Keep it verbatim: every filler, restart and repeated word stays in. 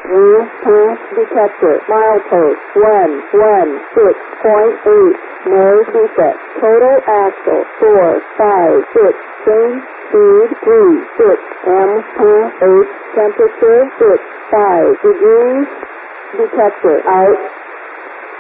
U-turn detector. Milepost one one six point eight. No defect. Total axle four five six. Change speed three six. M eight. Temperature six five degrees. Detector out.